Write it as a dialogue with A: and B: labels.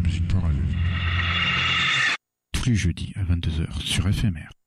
A: musique parallèle.
B: Tous les jeudis à 22h sur FMR.